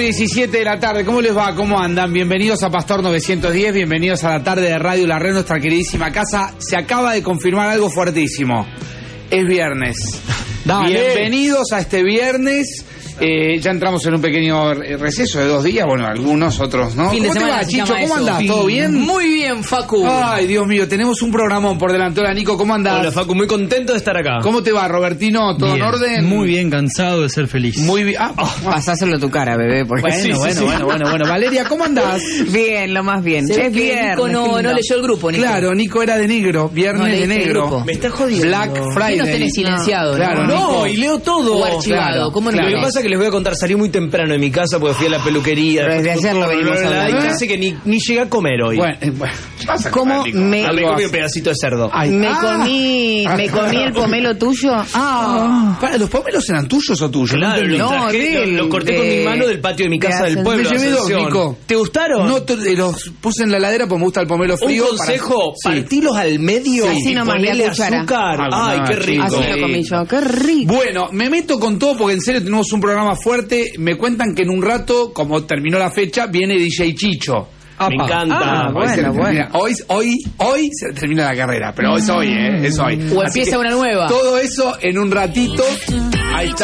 4:17 de la tarde, ¿cómo les va? ¿Cómo andan? Bienvenidos a Pastor 910, bienvenidos a la tarde de Radio La Red, nuestra queridísima casa. Se acaba de confirmar algo fuertísimo. Es viernes. Dale. Bienvenidos a este viernes. Ya entramos en un pequeño receso de 2 días, bueno, algunos, otros no. Fin de semana, ¿Cómo te va, Chicho? ¿Cómo andás? ¿Todo bien? Muy bien, Facu. Ay, Dios mío, tenemos un programón por delante. Hola, Nico, ¿cómo andás? Hola, Facu, muy contento de estar acá. ¿Cómo te va, Robertino? ¿Todo bien, en orden? Muy bien, cansado de ser feliz. Muy bien. Pasáselo a tu cara, bebé. Porque... Bueno. Valeria, ¿cómo andás? Bien, lo más bien. Es viernes. Nico no leyó el grupo, Nico. Claro, Nico era de negro, viernes de negro. Me está jodiendo. Black Friday. ¿Qué nos tenés silenciado? Claro, No, y leo todo. O archivado. Claro, ¿Cómo no? Lo que pasa es que les voy a contar, salí muy temprano de mi casa porque fui a la peluquería. Pero desde ayer lo venimos hablando. Y casi que ni llegué a comer hoy. Bueno, vas a ¿Cómo comer, Nico. me comí un pedacito de cerdo. Ay, me comí el pomelo tuyo? Para, ¿los pomelos eran tuyos o tuyos? Claro, No, los corté con mi mano del patio de mi casa del pueblo. Me llevé 2, Asunción. Nico. ¿Te gustaron? No, los puse en la heladera porque me gusta el pomelo frío. Un consejo, para... partilos al medio Así y nomás, ponerle la cuchara. azúcar. Ah, Ay, qué rico. Así lo comí yo. Qué rico. Bueno, me meto con todo porque en serio tenemos un programa fuerte. Me cuentan que en un rato, como terminó la fecha, viene DJ Chicho. Me encanta. Bueno. Hoy se termina la carrera, pero es hoy, es hoy. O Así empieza que una nueva. Todo eso en un ratito. Ahí está.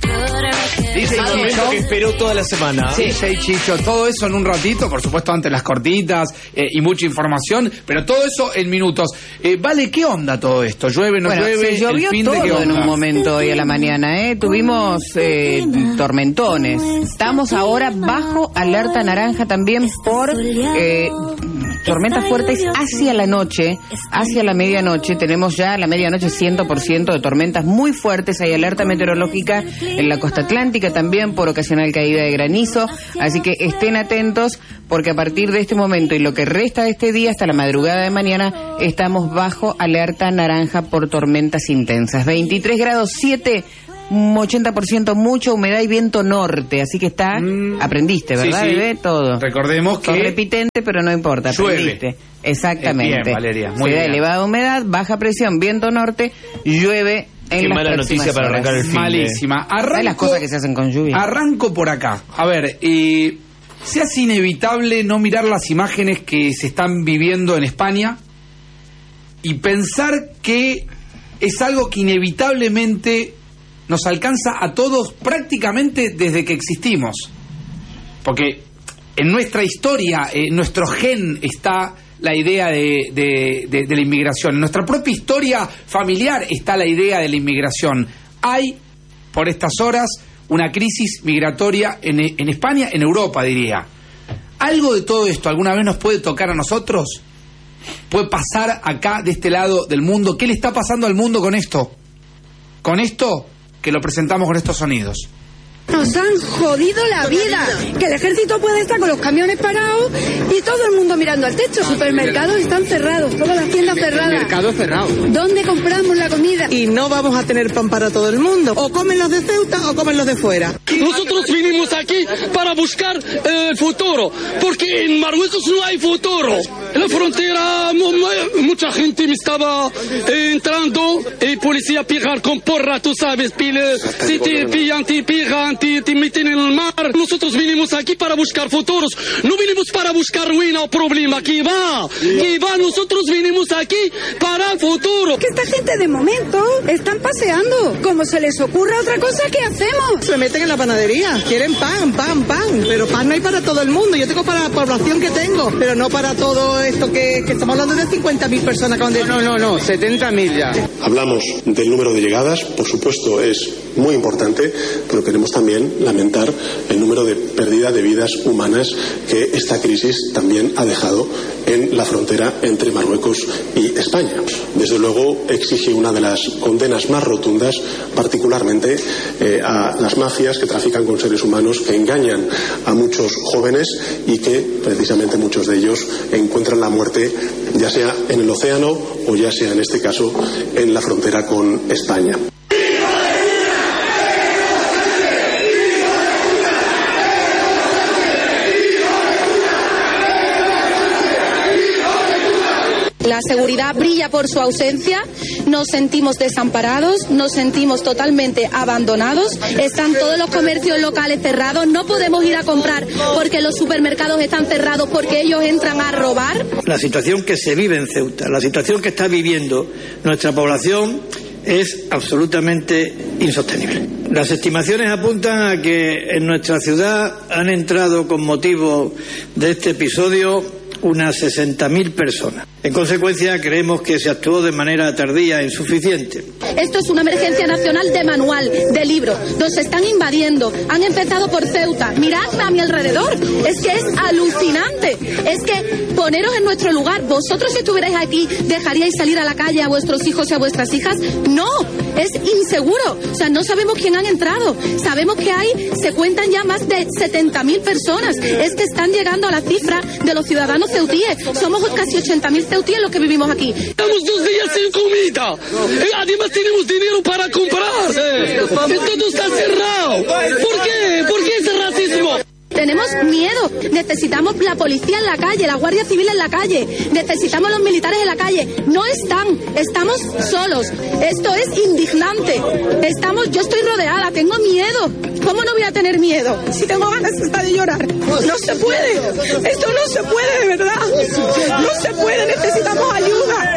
Dice el momento que esperó toda la semana. Sí, DJ Chicho, todo eso en un ratito, por supuesto antes las cortitas y mucha información, pero todo eso en minutos. Vale, ¿qué onda todo esto? ¿Llueve, no llueve? Se llovió ¿El fin de qué todo en onda? un momento hoy a la mañana, ¿eh? Tuvimos tormentones. Estamos ahora bajo alerta naranja también por tormentas fuertes hacia la noche, hacia la medianoche. Tenemos ya a la medianoche 100% de tormentas muy fuertes. Hay alerta meteorológica en la costa atlántica también por ocasional caída de granizo. Así que estén atentos porque a partir de este momento y lo que resta de este día hasta la madrugada de mañana estamos bajo alerta naranja por tormentas intensas. 23 grados 7, 80% mucha humedad y viento norte, así que está, aprendiste, ¿verdad, sí. bebé? Todo. Recordemos que Sos repitente, pero no importa, llueve. aprendiste. Exactamente. Bien, Valeria, muy Se da bien. elevada humedad, baja presión, viento norte, llueve en Qué las mala próximas noticia para horas. arrancar el fin. Malísima. ¿Sabes las cosas que se hacen con lluvia? Arranco por acá. A ver, se hace inevitable no mirar las imágenes que se están viviendo en España y pensar que es algo que inevitablemente nos alcanza a todos prácticamente desde que existimos. Porque en nuestra historia, en nuestro gen está la idea de la inmigración. En nuestra propia historia familiar está la idea de la inmigración. Hay, por estas horas, una crisis migratoria en España, en Europa, diría. ¿Algo de todo esto alguna vez nos puede tocar a nosotros? ¿Puede pasar acá, de este lado del mundo? ¿Qué le está pasando al mundo con esto? Con esto que lo presentamos con estos sonidos. Nos han jodido la vida. Que el ejército puede estar con los camiones parados y todo el mundo mirando al techo. Supermercados están cerrados, todas las tiendas cerradas. Mercado cerrado. ¿Dónde compramos la comida? Y no vamos a tener pan para todo el mundo. O comen los de Ceuta o comen los de fuera. Nosotros vinimos aquí para buscar el futuro, porque en Marruecos no hay futuro. En la frontera mucha gente me estaba entrando, y policía pillar con porra, tú sabes, si te pillan, te pijan, te meten en el mar. Nosotros vinimos aquí para buscar futuros, no vinimos para buscar ruina o problema. ¿Qué va? Nosotros vinimos aquí para el futuro. Que esta gente de momento están paseando. Como se les ocurra otra cosa, ¿qué hacemos? Se meten en la panadería. Quieren pan. Pero pan no hay para todo el mundo. Yo tengo para la población que tengo, pero no para todo esto que estamos hablando de 50.000 personas. No, 70.000 ya. Hablamos del número de llegadas, por supuesto es muy importante, pero queremos también lamentar el número de pérdida de vidas humanas que esta crisis también ha dejado en la frontera entre Marruecos y España. Desde luego exige una de las condenas más rotundas, particularmente a las mafias que trafican con seres humanos, que engañan a muchos jóvenes y que precisamente muchos de ellos encuentran la muerte ya sea en el océano o ya sea en este caso en la frontera con España. La seguridad brilla por su ausencia. nos sentimos desamparados, nos sentimos totalmente abandonados, están todos los comercios locales cerrados, no podemos ir a comprar porque los supermercados están cerrados porque ellos entran a robar. La situación que se vive en Ceuta, la situación que está viviendo nuestra población es absolutamente insostenible. Las estimaciones apuntan a que en nuestra ciudad han entrado con motivo de este episodio unas 60.000 personas. En consecuencia, creemos que se actuó de manera tardía e insuficiente. Esto es una emergencia nacional de manual, de libro. Nos están invadiendo. Han empezado por Ceuta. Miradme a mi alrededor. Es que es alucinante. Es que poneros en nuestro lugar. Vosotros, si estuvierais aquí, ¿dejaríais salir a la calle a vuestros hijos y a vuestras hijas? No. Es inseguro. O sea, no sabemos quién han entrado. Sabemos que se cuentan ya más de 70.000 personas. Es que están llegando a la cifra de los ciudadanos ceutíes. Somos casi 80.000 ceutíes los que vivimos aquí. Estamos 2 días sin comida. Además tenemos dinero para comprar. Todo está cerrado. ¿Por qué? ¿Por qué ese racismo? Tenemos miedo, necesitamos la policía en la calle, la Guardia Civil en la calle, necesitamos los militares en la calle. No están, estamos solos. Esto es indignante. Yo estoy rodeada, tengo miedo. ¿Cómo no voy a tener miedo? Si tengo ganas hasta de llorar. No se puede, esto no se puede, de verdad. No se puede, necesitamos ayuda.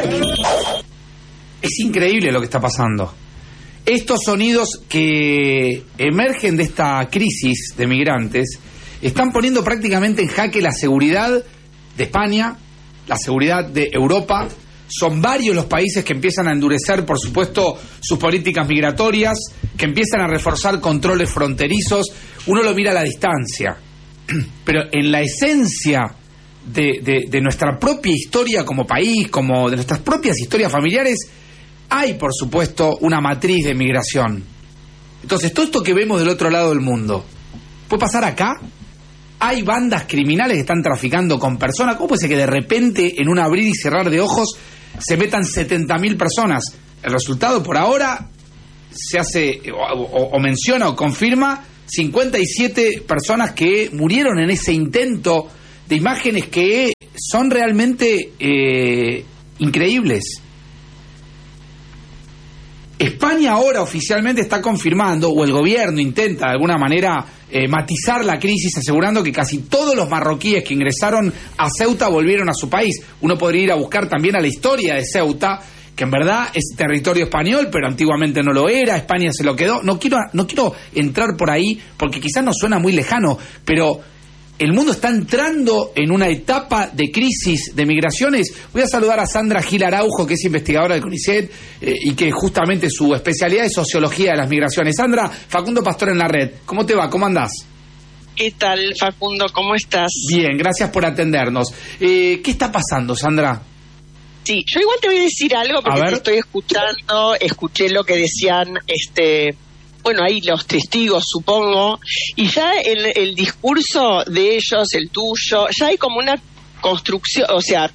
Es increíble lo que está pasando. Estos sonidos que emergen de esta crisis de migrantes están poniendo prácticamente en jaque la seguridad de España, la seguridad de Europa. Son varios los países que empiezan a endurecer, por supuesto, sus políticas migratorias, que empiezan a reforzar controles fronterizos. Uno lo mira a la distancia, pero en la esencia de nuestra propia historia como país, como de nuestras propias historias familiares, hay, por supuesto, una matriz de migración. Entonces, todo esto que vemos del otro lado del mundo, ¿puede pasar acá? Hay bandas criminales que están traficando con personas. ¿Cómo puede ser que de repente, en un abrir y cerrar de ojos, se metan 70.000 personas? El resultado, por ahora, se hace, o menciona o confirma, 57 personas que murieron en ese intento, de imágenes que son realmente increíbles. España ahora oficialmente está confirmando, o el gobierno intenta de alguna manera matizar la crisis, asegurando que casi todos los marroquíes que ingresaron a Ceuta volvieron a su país. Uno podría ir a buscar también a la historia de Ceuta, que en verdad es territorio español, pero antiguamente no lo era, España se lo quedó. No quiero entrar por ahí, porque quizás nos suena muy lejano, pero el mundo está entrando en una etapa de crisis de migraciones. Voy a saludar a Sandra Gil Araujo, que es investigadora del CONICET y que justamente su especialidad es sociología de las migraciones. Sandra, Facundo Pastor en la red. ¿Cómo te va? ¿Cómo andás? ¿Qué tal, Facundo? ¿Cómo estás? Bien, gracias por atendernos. ¿Qué está pasando, Sandra? Sí, yo igual te voy a decir algo porque te estoy escuchando. Escuché lo que decían bueno, ahí los testigos, supongo, y ya el discurso de ellos, el tuyo, ya hay como una construcción, o sea,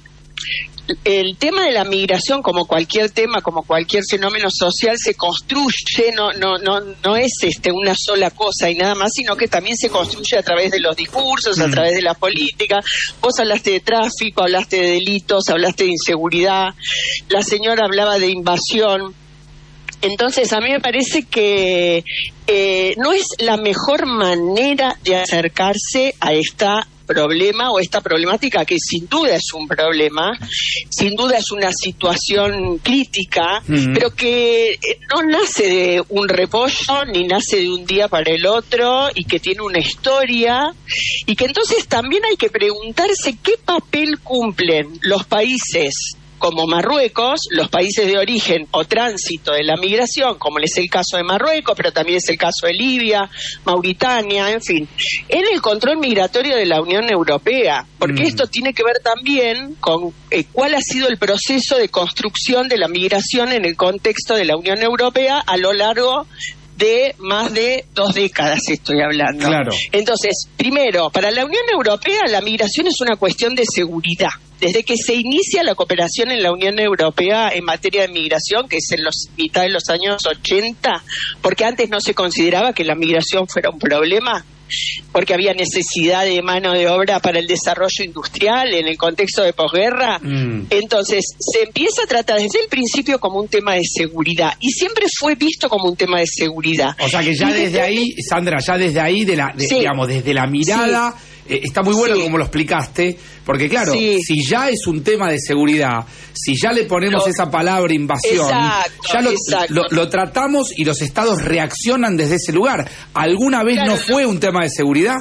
el tema de la migración, como cualquier tema, como cualquier fenómeno social, se construye, no es una sola cosa y nada más, sino que también se construye a través de los discursos, a través de la política. Vos hablaste de tráfico, hablaste de delitos, hablaste de inseguridad, la señora hablaba de invasión. Entonces, a mí me parece que no es la mejor manera de acercarse a esta problema o esta problemática, que sin duda es un problema, sin duda es una situación crítica, pero que no nace de un repollo ni nace de un día para el otro, y que tiene una historia, y que entonces también hay que preguntarse qué papel cumplen los países como Marruecos, los países de origen o tránsito de la migración, como es el caso de Marruecos, pero también es el caso de Libia, Mauritania, en fin, en el control migratorio de la Unión Europea, porque esto tiene que ver también con cuál ha sido el proceso de construcción de la migración en el contexto de la Unión Europea a lo largo de más de 2 décadas estoy hablando. Claro. Entonces, primero, para la Unión Europea la migración es una cuestión de seguridad. Desde que se inicia la cooperación en la Unión Europea en materia de migración, que es en mitad de los años 80, porque antes no se consideraba que la migración fuera un problema, porque había necesidad de mano de obra para el desarrollo industrial en el contexto de posguerra. Entonces se empieza a tratar desde el principio como un tema de seguridad y siempre fue visto como un tema de seguridad. O sea que ya desde ahí, Sandra, digamos, desde la mirada, está muy bueno como lo explicaste, porque claro, si ya es un tema de seguridad, si ya le ponemos esa palabra invasión, ya lo tratamos y los estados reaccionan desde ese lugar. ¿Alguna vez no fue un tema de seguridad?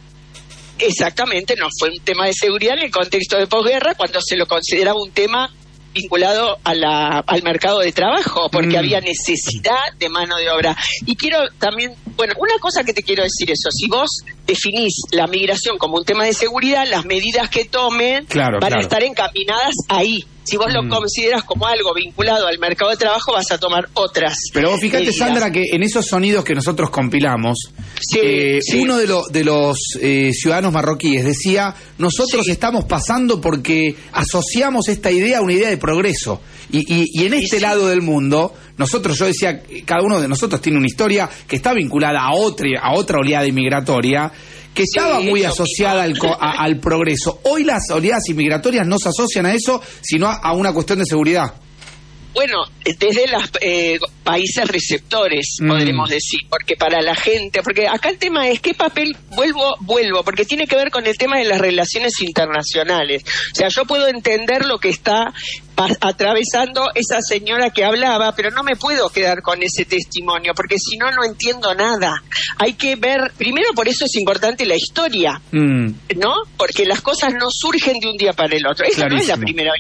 Exactamente, no fue un tema de seguridad en el contexto de posguerra, cuando se lo consideraba un tema vinculado al mercado de trabajo, porque había necesidad de mano de obra. Y quiero también, una cosa que te quiero decir eso, si vos definís la migración como un tema de seguridad, las medidas que tomen van a estar encaminadas ahí. Si vos lo consideras como algo vinculado al mercado de trabajo, vas a tomar otras. Pero vos fíjate, medidas. Sandra, que en esos sonidos que nosotros compilamos, uno de los ciudadanos marroquíes decía, nosotros estamos pasando porque asociamos esta idea a una idea de progreso. Y en este lado del mundo, yo decía, cada uno de nosotros tiene una historia que está vinculada a otra oleada inmigratoria, que estaba muy asociada al progreso. Hoy las oleadas inmigratorias no se asocian a eso, sino a una cuestión de seguridad. Bueno, desde los países receptores, podremos decir, porque para la gente, porque acá el tema es qué papel, vuelvo, porque tiene que ver con el tema de las relaciones internacionales. O sea, yo puedo entender lo que está atravesando esa señora que hablaba, pero no me puedo quedar con ese testimonio, porque si no, no entiendo nada. Hay que ver, primero por eso es importante la historia, ¿no? Porque las cosas no surgen de un día para el otro. Esa no es la primera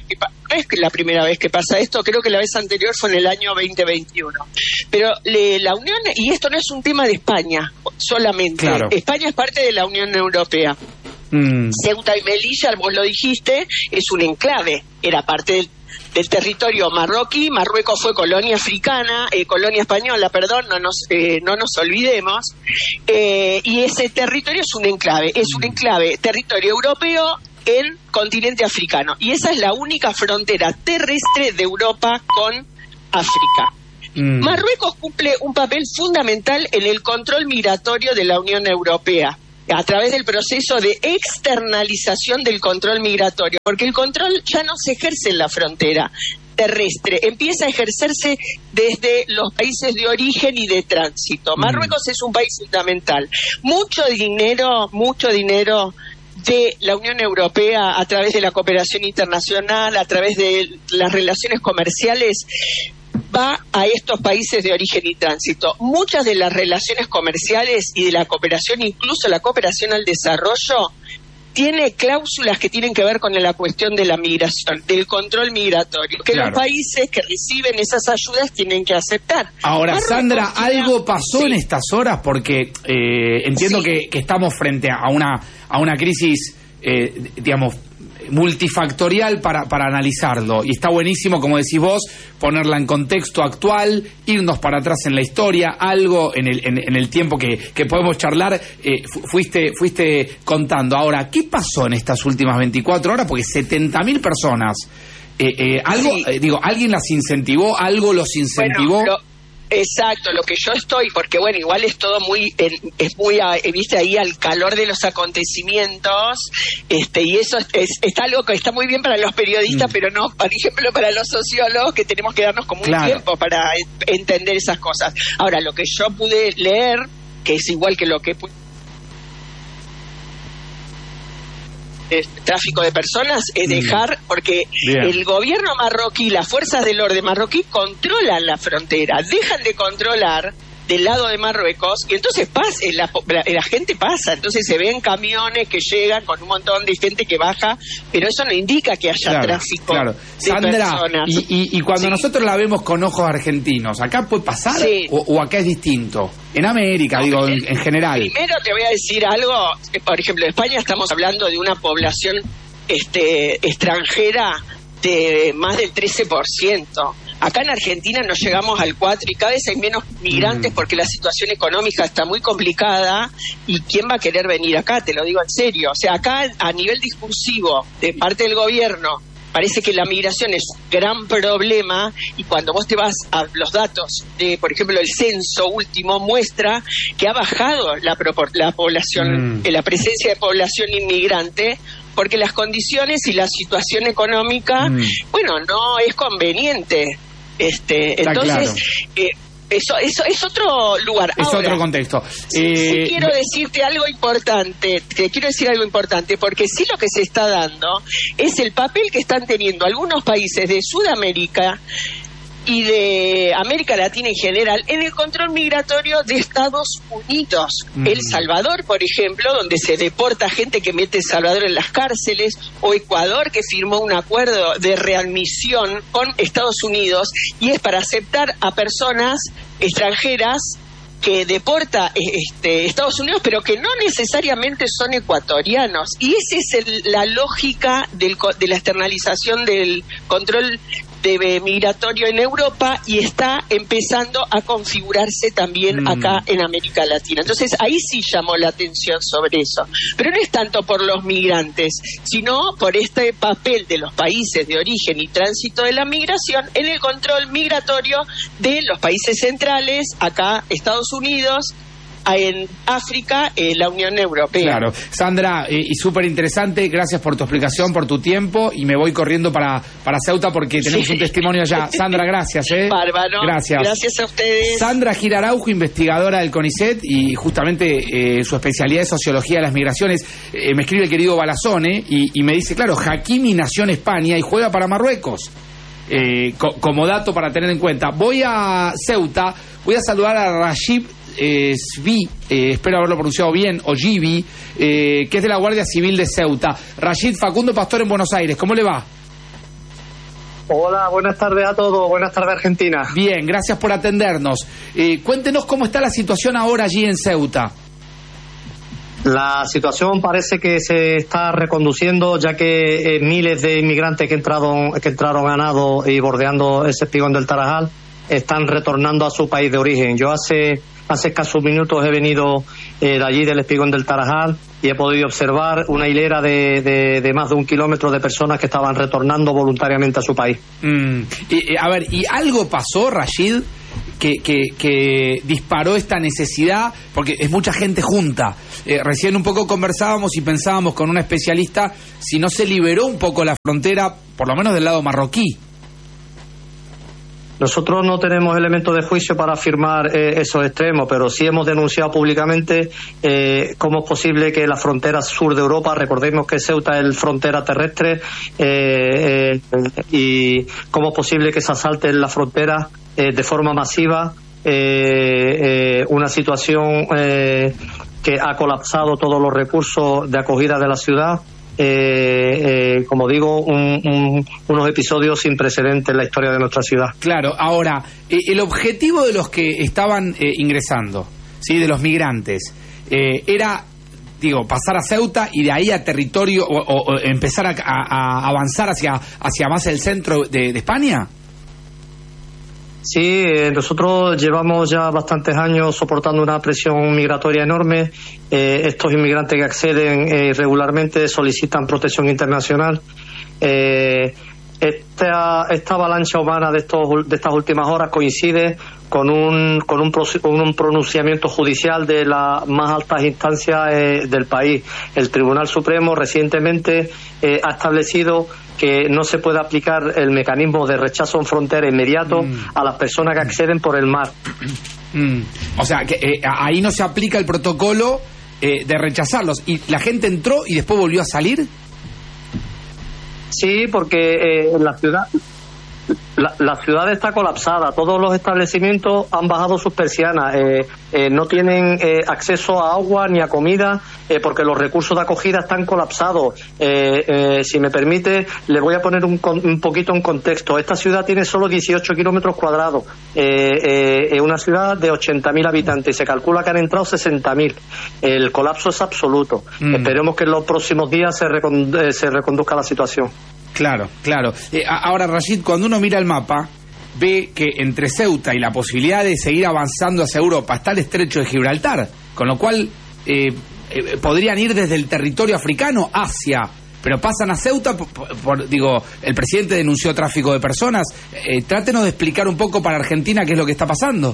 vez que pasa esto, creo que la vez anterior fue en el año 2021. Pero la Unión, y esto no es un tema de España solamente, España es parte de la Unión Europea. Ceuta y Melilla, vos lo dijiste, es un enclave, era parte del territorio marroquí. Marruecos fue colonia africana, colonia española, perdón, no nos olvidemos, y ese territorio es un enclave territorio europeo en continente africano, y esa es la única frontera terrestre de Europa con África. Marruecos cumple un papel fundamental en el control migratorio de la Unión Europea, a través del proceso de externalización del control migratorio, porque el control ya no se ejerce en la frontera terrestre, empieza a ejercerse desde los países de origen y de tránsito. Marruecos es un país fundamental. Mucho dinero de la Unión Europea a través de la cooperación internacional, a través de las relaciones comerciales, va a estos países de origen y tránsito. Muchas de las relaciones comerciales y de la cooperación, incluso la cooperación al desarrollo, tiene cláusulas que tienen que ver con la cuestión de la migración, del control migratorio, que los países que reciben esas ayudas tienen que aceptar. Ahora, Sandra, ¿algo pasó en estas horas? Porque entiendo que estamos frente a una crisis, digamos, multifactorial para analizarlo, y está buenísimo, como decís vos, ponerla en contexto actual, irnos para atrás en la historia, algo en el tiempo que podemos charlar, fuiste contando. Ahora, ¿qué pasó en estas últimas 24 horas? Porque 70.000 personas, ¿alguien las incentivó? ¿Algo los incentivó? Bueno, exacto, lo que yo estoy, porque igual es todo viste ahí al calor de los acontecimientos, y eso está algo que está muy bien para los periodistas, pero no, por ejemplo, para los sociólogos, que tenemos que darnos como un tiempo para entender esas cosas. Ahora, lo que yo pude leer, que es igual que lo que tráfico de personas, es dejar, porque el gobierno marroquí, las fuerzas del orden marroquí controlan la frontera, dejan de controlar del lado de Marruecos, y entonces la gente pasa, entonces se ven camiones que llegan con un montón de gente que baja, pero eso no indica que haya tráfico de Sandra, personas. Y cuando nosotros la vemos con ojos argentinos, ¿acá puede pasar o acá es distinto? En América, en general. Primero te voy a decir algo, por ejemplo, en España estamos hablando de una población extranjera de más del 13%. Acá en Argentina no llegamos al 4% y cada vez hay menos migrantes porque la situación económica está muy complicada, y ¿quién va a querer venir acá? Te lo digo en serio. O sea, acá a nivel discursivo de parte del gobierno parece que la migración es un gran problema, y cuando vos te vas a los datos de, por ejemplo, el censo último muestra que ha bajado la población, la presencia de población inmigrante, porque las condiciones y la situación económica, bueno, no es conveniente. Entonces, claro. Eso es otro lugar. Es otro contexto. Sí, quiero decirte algo importante. Te quiero decir algo importante, porque sí lo que se está dando es el papel que están teniendo algunos países de Sudamérica y de América Latina en general en el control migratorio de Estados Unidos. El Salvador, por ejemplo, donde se deporta gente que mete El Salvador en las cárceles, o Ecuador, que firmó un acuerdo de readmisión con Estados Unidos, y es para aceptar a personas extranjeras que deporta Estados Unidos, pero que no necesariamente son ecuatorianos. Y esa es la lógica de la externalización del control migratorio en Europa, y está empezando a configurarse también acá en América Latina. Entonces ahí sí llamó la atención sobre eso, pero no es tanto por los migrantes, sino por este papel de los países de origen y tránsito de la migración en el control migratorio de los países centrales, acá Estados Unidos, en África, la Unión Europea. Claro. Sandra, y súper interesante, gracias por tu explicación, por tu tiempo, y me voy corriendo para Ceuta porque tenemos un testimonio allá. Sandra, gracias. Bárbaro. Gracias a ustedes. Sandra Giraraujo, investigadora del CONICET, y justamente su especialidad es sociología de las migraciones. Me escribe el querido Balazón, y me dice, claro, Hakimi nació en España y juega para Marruecos. Como dato para tener en cuenta. Voy a Ceuta, voy a saludar a Rashid Svi, espero haberlo pronunciado bien, o Gibi, que es de la Guardia Civil de Ceuta. Rashid, Facundo Pastor en Buenos Aires, ¿cómo le va? Hola, buenas tardes a todos, buenas tardes Argentina. Bien, gracias por atendernos. Cuéntenos cómo está la situación ahora allí en Ceuta. La situación parece que se está reconduciendo, ya que miles de inmigrantes que entraron a nado y bordeando ese espigón del Tarajal están retornando a su país de origen. Yo hace escasos minutos he venido de allí, del espigón del Tarajal, y he podido observar una hilera de más de 1 kilómetro de personas que estaban retornando voluntariamente a su país. ¿Y algo pasó, Rashid, que disparó esta necesidad? Porque es mucha gente junta. Recién un poco conversábamos y pensábamos con una especialista si no se liberó un poco la frontera, por lo menos del lado marroquí. Nosotros no tenemos elementos de juicio para afirmar esos extremos, pero sí hemos denunciado públicamente cómo es posible que la frontera sur de Europa, recordemos que Ceuta es frontera terrestre, y cómo es posible que se asalte la frontera de forma masiva, una situación que ha colapsado todos los recursos de acogida de la ciudad. Como digo, unos episodios sin precedentes en la historia de nuestra ciudad. Claro, ahora, el objetivo de los que estaban ingresando, ¿sí?, de los migrantes, era, pasar a Ceuta y de ahí a territorio, o empezar a avanzar hacia más el centro de España. Sí, nosotros llevamos ya bastantes años soportando una presión migratoria enorme. Estos inmigrantes que acceden regularmente solicitan protección internacional. Esta avalancha humana de estas últimas horas coincide con un pronunciamiento judicial de las más altas instancias del país. El Tribunal Supremo recientemente ha establecido que no se puede aplicar el mecanismo de rechazo en frontera inmediato a las personas que acceden por el mar. O sea, que ahí no se aplica el protocolo de rechazarlos. ¿Y la gente entró y después volvió a salir? Sí, porque la ciudad está colapsada. Todos los establecimientos han bajado sus persianas. No tienen acceso a agua ni a comida porque los recursos de acogida están colapsados. Si me permite, le voy a poner un poquito en contexto. Esta ciudad tiene solo 18 kilómetros cuadrados. Es una ciudad de 80.000 habitantes y se calcula que han entrado 60.000. El colapso es absoluto. Esperemos que en los próximos días se reconduzca la situación. Claro. Ahora, Rashid, cuando uno mira el mapa, ve que entre Ceuta y la posibilidad de seguir avanzando hacia Europa está el estrecho de Gibraltar, con lo cual podrían ir desde el territorio africano hacia pero pasan a Ceuta, digo, el presidente denunció tráfico de personas. Trátenos de explicar un poco para Argentina qué es lo que está pasando.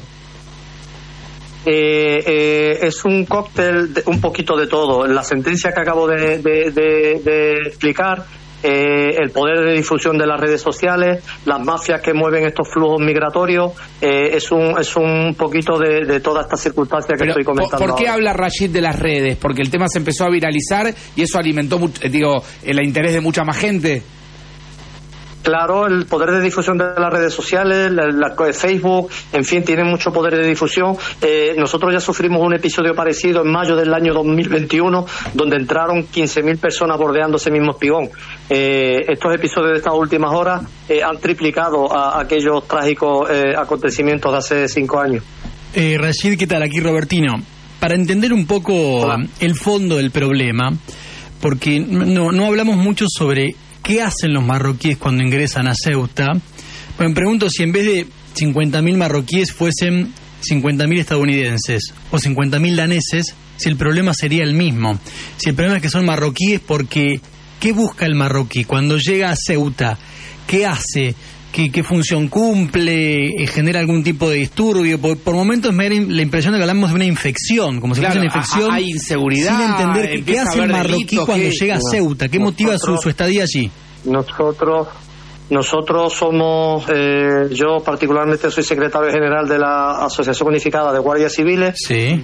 Es un cóctel, un poquito de todo. La sentencia que acabo de explicar, el poder de difusión de las redes sociales, las mafias que mueven estos flujos migratorios, es un poquito de toda esta circunstancia que estoy comentando. ¿Por qué habla Rashid de las redes? Porque el tema se empezó a viralizar y eso alimentó el interés de mucha más gente. Claro, el poder de difusión de las redes sociales, Facebook, en fin, tienen mucho poder de difusión. Nosotros ya sufrimos un episodio parecido en mayo del año 2021, donde entraron 15.000 personas bordeando ese mismo espigón. Estos episodios de estas últimas horas han triplicado a aquellos trágicos acontecimientos de hace 5 años. Rashid, ¿qué tal? Aquí Robertino. Para entender un poco el fondo del problema, porque no hablamos mucho sobre ¿qué hacen los marroquíes cuando ingresan a Ceuta? Bueno, me pregunto si en vez de 50.000 marroquíes fuesen 50.000 estadounidenses o 50.000 daneses, si el problema sería el mismo. Si el problema es que son marroquíes porque ¿qué busca el marroquí cuando llega a Ceuta? ¿Qué hace? ¿Qué función cumple? ¿Genera algún tipo de disturbio? Por momentos me da la impresión de que hablamos de una infección, como si fuese una infección. Hay inseguridad. Sin entender qué hace el marroquí cuando llega a Ceuta, qué motiva su estadía allí. Nosotros somos, yo particularmente soy secretario general de la Asociación Unificada de Guardias Civiles. Sí.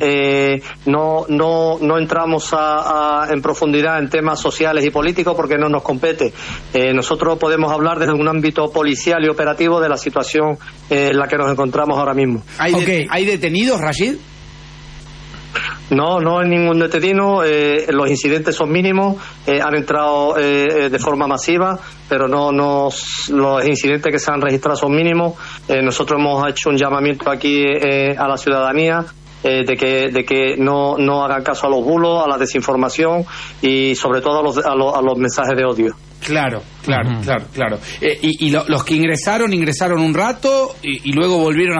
No entramos en profundidad en temas sociales y políticos porque no nos compete. Nosotros podemos hablar desde un ámbito policial y operativo de la situación en la que nos encontramos ahora mismo. ¿Hay detenidos, Rashid? No hay ningún detenido. Los incidentes son mínimos, han entrado de forma masiva, pero los incidentes que se han registrado son mínimos. Nosotros hemos hecho un llamamiento aquí a la ciudadanía de que no hagan caso a los bulos, a la desinformación y sobre todo a los mensajes de odio. Claro. Y los que ingresaron un rato y luego volvieron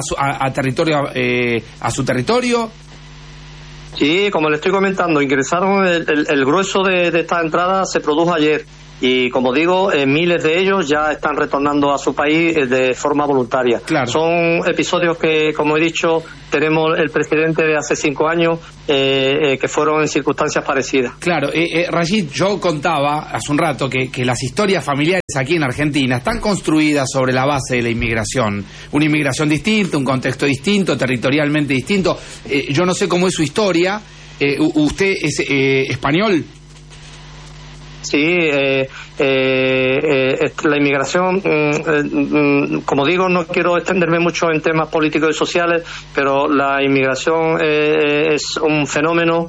a su territorio. Sí, como le estoy comentando, ingresaron el grueso de esta entrada se produjo ayer y, como digo, miles de ellos ya están retornando a su país de forma voluntaria. Claro. Son episodios que, como he dicho, tenemos el precedente de hace 5 años que fueron en circunstancias parecidas. Claro, Rashid, yo contaba hace un rato que las historias familiares aquí en Argentina están construidas sobre la base de la inmigración. Una inmigración distinta, un contexto distinto, territorialmente distinto. Yo no sé cómo es su historia. ¿Usted es español? Sí, la inmigración, como digo, no quiero extenderme mucho en temas políticos y sociales, pero la inmigración es un fenómeno.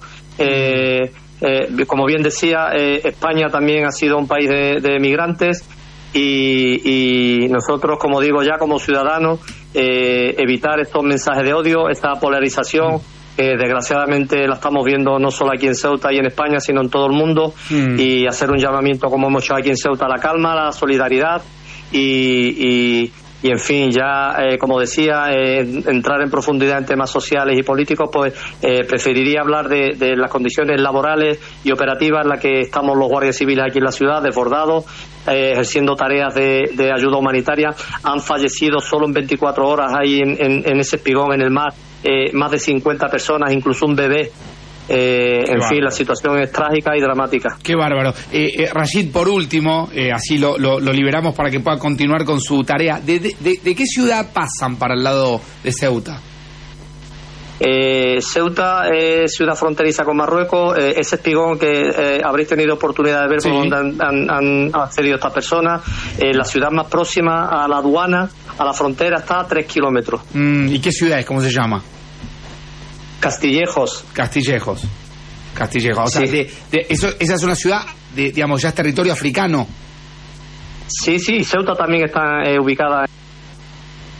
Como bien decía, España también ha sido un país de migrantes y nosotros, como digo ya, como ciudadanos, evitar estos mensajes de odio, esta polarización. Desgraciadamente la estamos viendo no solo aquí en Ceuta y en España, sino en todo el mundo, y hacer un llamamiento, como hemos hecho aquí en Ceuta, a la calma, a la solidaridad y en fin, ya como decía, entrar en profundidad en temas sociales y políticos, pues preferiría hablar de las condiciones laborales y operativas en las que estamos los guardias civiles aquí en la ciudad, desbordados, ejerciendo tareas de ayuda humanitaria. Han fallecido solo en 24 horas ahí en ese espigón en el mar más de 50 personas, incluso un bebé. En fin, la situación es trágica y dramática. Qué bárbaro. Rashid, por último, así lo liberamos para que pueda continuar con su tarea. ¿De qué ciudad pasan para el lado de Ceuta? Ceuta es ciudad fronteriza con Marruecos. Ese espigón que habréis tenido oportunidad de ver, por donde han accedido estas personas. La ciudad más próxima a la aduana, a la frontera, está a 3 kilómetros. ¿Y qué ciudad es? ¿Cómo se llama? Castillejos. O sea, sí. Esa es una ciudad, digamos, ya es territorio africano. Sí, Ceuta también está ubicada